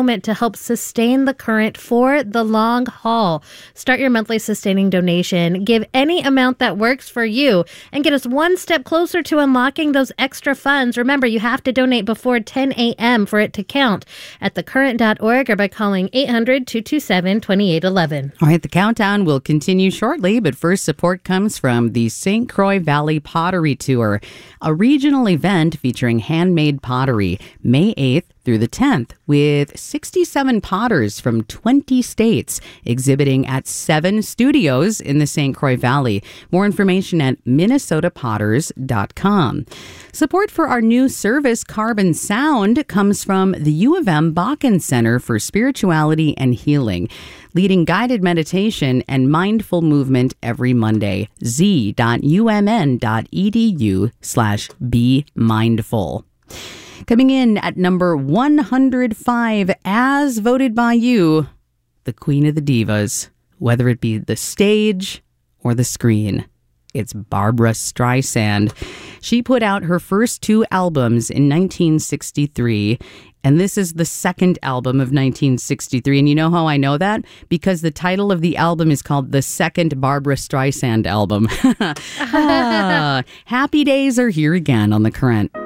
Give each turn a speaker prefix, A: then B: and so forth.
A: moment to help sustain the current for the long haul. Start your monthly sustaining donation. Give any amount that works for you and get us one step closer to unlocking those extra funds. Remember, you have to donate before 10 a.m. for it to count at thecurrent.org or by calling 800-227-2811.
B: All right, the countdown will continue shortly, but first support comes from the St. Croix Valley Pottery Tour, a regional event featuring handmade pottery, May 8th through the 10th, with 67 potters from 20 states exhibiting at 7 studios in the St. Croix Valley. More information at minnesotapotters.com. Support for our new service, Carbon Sound, comes from the U of M Bakken Center for Spirituality and Healing, leading guided meditation and mindful movement every Monday. z.umn.edu/be mindful. Coming in at number 105, as voted by you, the Queen of the Divas, whether it be the stage or the screen. It's Barbra Streisand. She put out her first 2 albums in 1963, and this is the second album of 1963. And you know how I know that? Because the title of the album is called The Second Barbra Streisand Album. Happy days are here again on The Current.